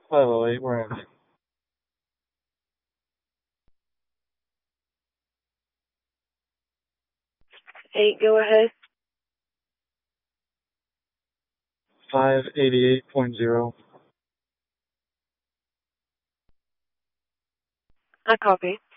Hi, Lily. We're in 8, go ahead. 588.0. I copy.